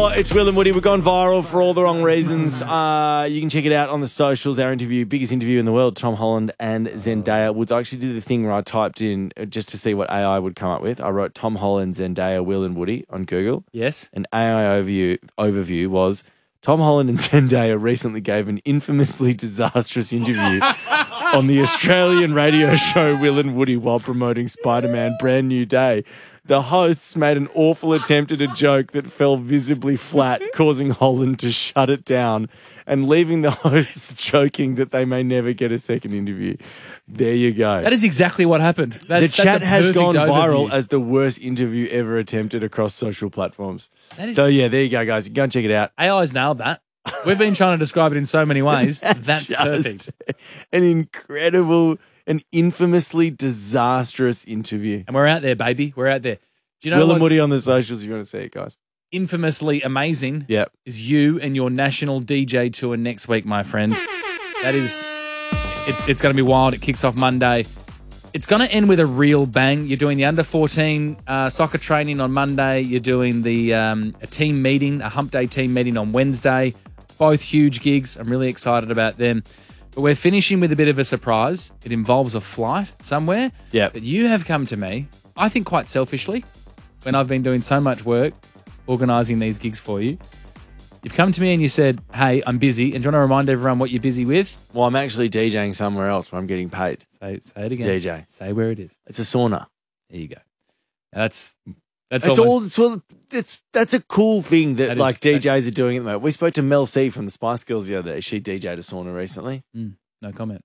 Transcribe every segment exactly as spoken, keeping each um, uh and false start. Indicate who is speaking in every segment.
Speaker 1: more. It's Will and Woody. We've gone viral for all the wrong reasons. Uh, you can check it out on the socials. Our interview, biggest interview in the world, Tom Holland and Zendaya. Woods, I actually did the thing where I typed in, uh, just to see what A I would come up with. I wrote Tom Holland, Zendaya, Will and Woody on Google.
Speaker 2: Yes.
Speaker 1: And A I overview, overview was Tom Holland and Zendaya recently gave an infamously disastrous interview on the Australian radio show Will and Woody while promoting Spider-Man Brand New Day. The hosts made an awful attempt at a joke that fell visibly flat, causing Holland to shut it down and leaving the hosts joking that they may never get a second interview. There you go.
Speaker 2: That is exactly what happened. That's,
Speaker 1: the chat
Speaker 2: that's a
Speaker 1: has gone
Speaker 2: perfect
Speaker 1: viral
Speaker 2: overview.
Speaker 1: as the worst interview ever attempted across social platforms.
Speaker 2: That is-
Speaker 1: So, yeah, there you go, guys. You can go and check it out.
Speaker 2: A I's nailed that. We've been trying to describe it in so many ways. That's
Speaker 1: Just
Speaker 2: perfect.
Speaker 1: An incredible, an infamously disastrous interview.
Speaker 2: And we're out there, baby. We're out there. Do you know
Speaker 1: Will and
Speaker 2: what's
Speaker 1: Woody on the socials if you want to see it, guys.
Speaker 2: infamously amazing?
Speaker 1: Yep.
Speaker 2: Is you and your national D J tour next week, my friend. That is, it's it's going to be wild. It kicks off Monday. It's going to end with a real bang. You're doing the under fourteen uh, soccer training on Monday. You're doing the um, a team meeting, a hump day team meeting on Wednesday. Both huge gigs. I'm really excited about them. But we're finishing with a bit of a surprise. It involves a flight somewhere.
Speaker 1: Yep.
Speaker 2: But you have come to me, I think quite selfishly, when I've been doing so much work organising these gigs for you. You've come to me and you said, hey, I'm busy. And do you want to remind everyone what you're busy with?
Speaker 1: Well, I'm actually DJing somewhere else where I'm getting paid.
Speaker 2: Say, say it again.
Speaker 1: D J.
Speaker 2: Say where it is.
Speaker 1: It's a sauna.
Speaker 2: There you go. Now that's that's
Speaker 1: It's
Speaker 2: almost,
Speaker 1: all. It's all. It's that's a cool thing that,
Speaker 2: That is-
Speaker 1: like D Js are doing at the moment. We spoke to Mel C from the Spice Girls the other day. She D J'd a sauna recently.
Speaker 2: Mm, no comment.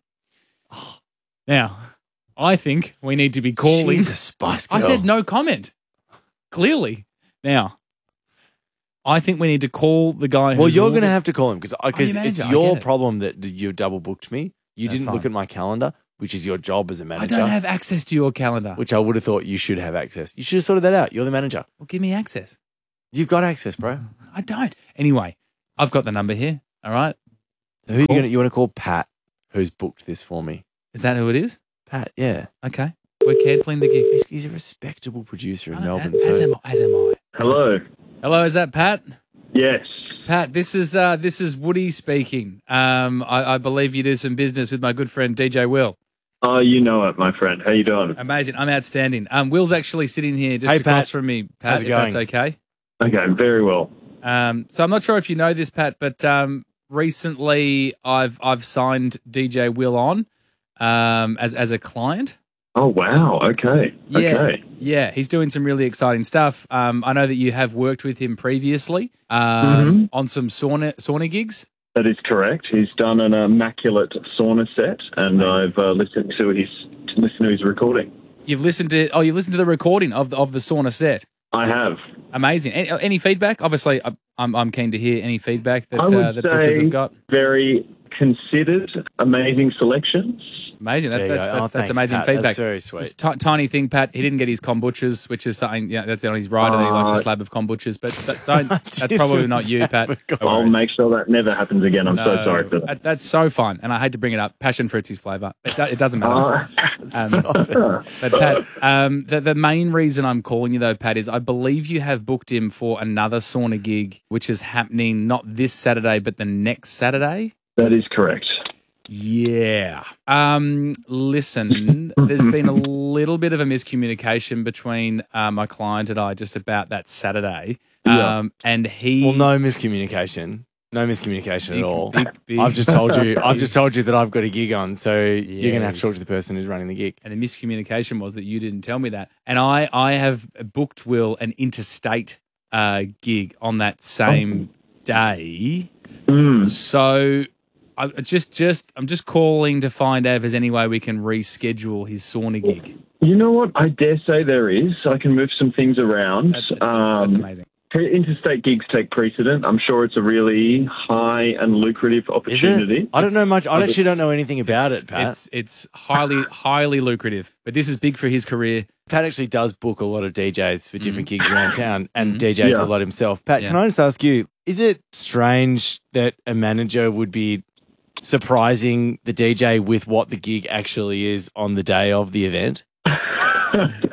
Speaker 2: Now, I think we need to be calling.
Speaker 1: She's a Spice Girl.
Speaker 2: I said no comment. Clearly. Now, I think we need to call the guy.
Speaker 1: Well,
Speaker 2: who's
Speaker 1: you're
Speaker 2: all
Speaker 1: going to
Speaker 2: the-
Speaker 1: have to call him because because
Speaker 2: your
Speaker 1: it's
Speaker 2: manager, I
Speaker 1: your
Speaker 2: get it.
Speaker 1: problem that you double booked me. You
Speaker 2: That's
Speaker 1: didn't
Speaker 2: fine.
Speaker 1: look at my calendar, which is your job as a
Speaker 2: I
Speaker 1: manager.
Speaker 2: don't have access to your calendar.
Speaker 1: which I would have thought you should have access. You should have sorted that out. You're the manager.
Speaker 2: Well, give me access.
Speaker 1: You've got access, bro.
Speaker 2: I don't. Anyway, I've got the number here. All right.
Speaker 1: So who are you
Speaker 2: Cool.
Speaker 1: going to? You want to call Pat, who's booked this for me?
Speaker 2: Is that who it is?
Speaker 1: Pat, yeah.
Speaker 2: Okay. We're cancelling the gig.
Speaker 1: He's, he's a respectable producer in
Speaker 2: I know,
Speaker 1: Melbourne.
Speaker 2: As,
Speaker 1: so
Speaker 2: am, as am I.
Speaker 3: Hello.
Speaker 2: Hello, is that Pat?
Speaker 3: Yes.
Speaker 2: Pat, this is uh, this is Woody speaking. Um, I, I believe you do some business with my good friend D J Will.
Speaker 3: Oh, you know it, my friend. How you doing?
Speaker 2: Amazing. I'm outstanding. Um, Will's actually sitting here just
Speaker 1: Hey,
Speaker 2: across
Speaker 1: Pat.
Speaker 2: from me, Pat,
Speaker 1: How's it
Speaker 2: if that's
Speaker 1: going?
Speaker 2: okay.
Speaker 3: Okay, very well.
Speaker 2: Um, so I'm not sure if you know this, Pat, but um, recently I've I've signed D J Will on um, as as a client.
Speaker 3: Oh, wow. Okay.
Speaker 2: Yeah,
Speaker 3: Okay.
Speaker 2: yeah, he's doing some really exciting stuff. Um, I know that you have worked with him previously um, on some sauna sauna gigs.
Speaker 3: That is correct. He's done an immaculate sauna set, and
Speaker 2: Amazing.
Speaker 3: I've uh, listened to his listened to his recording.
Speaker 2: You've listened to oh, you listened to the recording of the of the sauna set.
Speaker 3: I have.
Speaker 2: Amazing. Any, any feedback? Obviously, I- I'm I'm keen to hear any feedback that
Speaker 3: I would
Speaker 2: uh, that bookers
Speaker 3: say
Speaker 2: have got.
Speaker 3: very considered, amazing selections.
Speaker 2: Amazing. That,
Speaker 1: There you
Speaker 2: that's
Speaker 1: go.
Speaker 2: that's,
Speaker 1: Oh,
Speaker 2: that's
Speaker 1: thanks,
Speaker 2: amazing
Speaker 1: Pat.
Speaker 2: feedback.
Speaker 1: That's very sweet.
Speaker 2: It's a t- tiny thing, Pat. He didn't get his kombuchas, which is something. Yeah, that's on his rider. that he likes a
Speaker 3: Uh,
Speaker 2: slab of kombuchas, but, but don't. That's
Speaker 1: didn't
Speaker 2: probably not you, Pat.
Speaker 1: have a
Speaker 2: No
Speaker 3: I'll
Speaker 2: worries.
Speaker 3: make sure that never happens again. I'm so
Speaker 2: No,
Speaker 3: sorry for that.
Speaker 2: that- That's so fun, and I hate to bring it up. Passion fruit's his flavour. It, do, it doesn't matter.
Speaker 3: Uh,
Speaker 2: Um, but Pat, um, the, the main reason I'm calling you though, Pat, is I believe you have booked him for another sauna gig, which is happening not this Saturday, but the next Saturday.
Speaker 3: that is correct.
Speaker 2: Yeah. Um, listen, there's been a little bit of a miscommunication between uh, my client and I just about that Saturday.
Speaker 3: Yeah.
Speaker 2: Um, and he.
Speaker 1: Well, no miscommunication. No miscommunication
Speaker 2: Big-
Speaker 1: at all.
Speaker 2: big- big-
Speaker 1: I've just told you. I've just told you that I've got a gig on, so you're gonna have to
Speaker 2: Yes.
Speaker 1: talk to the person who's running the gig.
Speaker 2: And the miscommunication was that you didn't tell me that. And I, I have booked Will an interstate uh, gig on that same day.
Speaker 3: Mm.
Speaker 2: So I I just, just, I'm just calling to find out if there's any way we can reschedule his sauna gig.
Speaker 3: You know what? I dare say there is. I can move some things around.
Speaker 2: That- that-
Speaker 3: um,
Speaker 2: that's amazing.
Speaker 3: Interstate gigs take precedent. I'm sure it's a really high and lucrative
Speaker 1: Is
Speaker 3: opportunity.
Speaker 1: it? I don't know
Speaker 2: It's-
Speaker 1: much. I actually
Speaker 3: it's-
Speaker 1: don't know anything about
Speaker 2: It's-
Speaker 1: it, Pat.
Speaker 2: It's, it's highly, highly lucrative. But this is big for his career.
Speaker 1: Pat actually does book a lot of D Js for different gigs around town and
Speaker 2: Mhm.
Speaker 1: D Js
Speaker 3: Yeah.
Speaker 1: a lot himself. Pat,
Speaker 2: Yeah.
Speaker 1: can I just ask you, is it strange that a manager would be surprising the D J with what the gig actually is on the day of the event?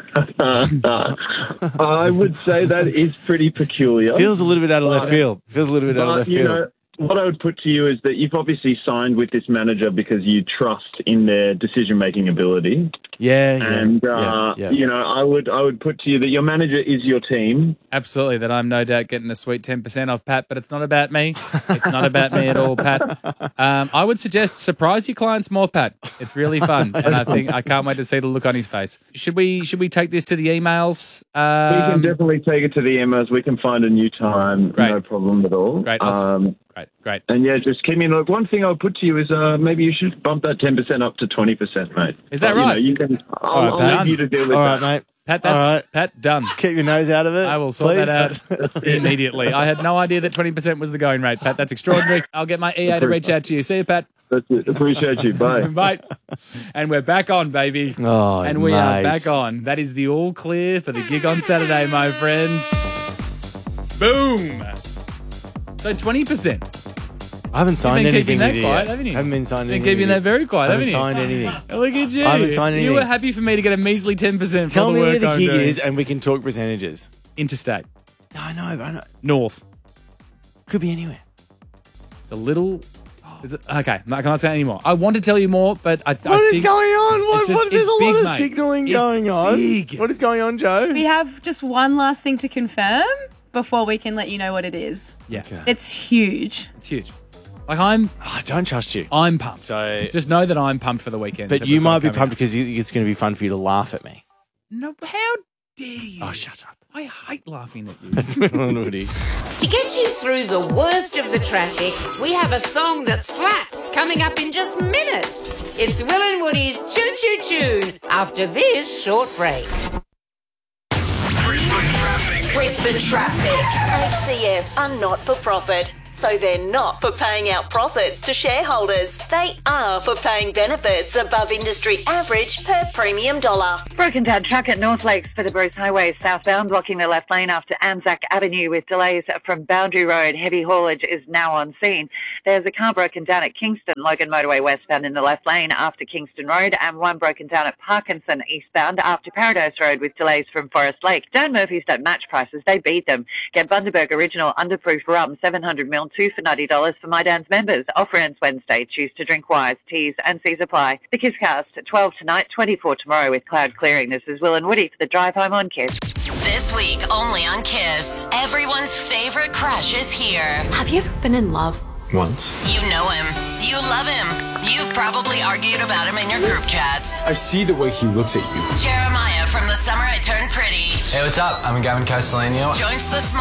Speaker 3: I would say that is pretty peculiar.
Speaker 1: Feels a little bit out of left field. Feels a little bit out of
Speaker 3: But,
Speaker 1: left
Speaker 3: you
Speaker 1: field.
Speaker 3: know, what I would put to you is that you've obviously signed with this manager because you trust in their decision-making ability.
Speaker 1: yeah, yeah,
Speaker 3: And, uh,
Speaker 1: yeah, yeah.
Speaker 3: you know, I would I would put to you that your manager is your team.
Speaker 2: Absolutely, that I'm no doubt getting a sweet ten percent off, Pat, but it's not about me. It's not about me at all, Pat. Um, I would suggest surprise your clients more, Pat. It's really fun, and I think I can't wait to see the look on his face. Should we Should we take this to the emails?
Speaker 3: We can
Speaker 2: Um,
Speaker 3: definitely take it to the emails. We can find a new time.
Speaker 2: Great.
Speaker 3: No problem at all.
Speaker 2: Great. I'll-
Speaker 3: Um,
Speaker 2: great, great.
Speaker 3: and, yeah, just keep me in look. One thing I would put to you is uh, maybe you should bump that ten percent up to twenty percent, mate.
Speaker 2: Is that
Speaker 3: But,
Speaker 2: right?
Speaker 3: You, know, you can, I'll,
Speaker 1: All right,
Speaker 3: I'll
Speaker 1: Pat.
Speaker 3: leave you to deal with
Speaker 1: All
Speaker 3: that.
Speaker 1: right, mate.
Speaker 2: Pat, that's
Speaker 1: All right.
Speaker 2: Pat done.
Speaker 1: Keep your nose out of it.
Speaker 2: I will sort
Speaker 1: please.
Speaker 2: that out immediately. I had no idea that twenty percent was the going rate, Pat. That's extraordinary. I'll get my E A to reach out to you. See you, Pat.
Speaker 3: That's it. Appreciate you. Bye.
Speaker 2: Mate. And we're back on, baby.
Speaker 1: Oh,
Speaker 2: and we are
Speaker 1: mate.
Speaker 2: back on. That is the all clear for the gig on Saturday, my friend. Boom. So twenty percent.
Speaker 1: I haven't signed
Speaker 2: You've been keeping
Speaker 1: anything
Speaker 2: that
Speaker 1: with you
Speaker 2: quiet,
Speaker 1: yet.
Speaker 2: haven't you?
Speaker 1: Haven't been signed
Speaker 2: Been
Speaker 1: anything.
Speaker 2: keeping
Speaker 1: with
Speaker 2: that
Speaker 1: you.
Speaker 2: very quiet,
Speaker 1: haven't
Speaker 2: haven't you?
Speaker 1: signed anything.
Speaker 2: Look at you.
Speaker 1: I haven't signed
Speaker 2: You were
Speaker 1: anything.
Speaker 2: happy for me to get a measly ten percent
Speaker 1: Tell
Speaker 2: for
Speaker 1: me
Speaker 2: the
Speaker 1: where
Speaker 2: work
Speaker 1: the
Speaker 2: I'm
Speaker 1: gig
Speaker 2: doing.
Speaker 1: is, and we can talk percentages.
Speaker 2: Interstate.
Speaker 1: I know, but I know.
Speaker 2: North.
Speaker 1: Could be anywhere.
Speaker 2: It's a little... Is it, okay, I can't say anymore. I want to tell you more, but I,
Speaker 1: What
Speaker 2: I
Speaker 1: is
Speaker 2: think...
Speaker 1: going on? What,
Speaker 2: it's just-
Speaker 1: what, there's
Speaker 2: it's
Speaker 1: a
Speaker 2: big,
Speaker 1: lot of
Speaker 2: mate.
Speaker 1: signalling
Speaker 2: It's
Speaker 1: going on.
Speaker 2: big.
Speaker 1: What is going on, Joe?
Speaker 4: We have just one last thing to confirm before we can let you know what it is.
Speaker 2: Yeah,
Speaker 1: Okay.
Speaker 4: It's huge.
Speaker 2: it's huge. Like, I'm
Speaker 1: Oh, I don't trust you.
Speaker 2: I'm pumped.
Speaker 1: So-
Speaker 2: Just know that I'm pumped for the weekend.
Speaker 1: But
Speaker 2: that
Speaker 1: you
Speaker 2: we've got
Speaker 1: might be
Speaker 2: coming
Speaker 1: pumped
Speaker 2: up.
Speaker 1: because you- it's going to be fun for you to laugh at me.
Speaker 2: No, how dare you?
Speaker 1: Oh, shut up.
Speaker 2: I hate laughing at you.
Speaker 1: That's Will and Woody.
Speaker 5: To get you through the worst of the traffic, we have a song that slaps coming up in just minutes. It's Will and Woody's Choo Choo Tune after this short break.
Speaker 6: Brisbane Traffic. H C F are not for profit, so they're not for paying out profits to shareholders. They are for paying benefits above industry average per premium dollar.
Speaker 7: Broken down truck at North Lakes for the Bruce Highway southbound, blocking the left lane after Anzac Avenue with delays from Boundary Road. Heavy haulage is now on scene. There's a car broken down at Kingston, Logan Motorway westbound in the left lane after Kingston Road, and one broken down at Parkinson eastbound after Paradise Road with delays from Forest Lake. Dan Murphy's don't match prices, they beat them. Get Bundaberg Original Underproof Rum, seven hundred mil, two for ninety dollars for My Dan's members. Offer ends Wednesday. Choose to drink wise. T's and C's apply. The Kisscast, twelve tonight, twenty-four tomorrow with cloud clearing. This is Will and Woody for the Drive Home on Kiss.
Speaker 6: This week only on Kiss. Everyone's favourite crush is here.
Speaker 8: Have you ever been in love?
Speaker 9: Once.
Speaker 6: You know him. You love him. You've probably argued about him in your group chats.
Speaker 9: I see the way he looks at you.
Speaker 6: Jeremiah from The Summer I Turned Pretty
Speaker 9: Hey, what's up? I'm Gavin Castellano.
Speaker 6: joins the